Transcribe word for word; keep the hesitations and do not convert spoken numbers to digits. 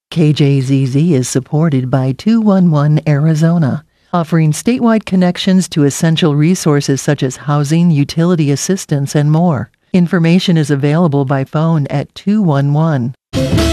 K J Z Z is supported by two one one Arizona, offering statewide connections to essential resources such as housing, utility assistance, and more. Information is available by phone at two one one.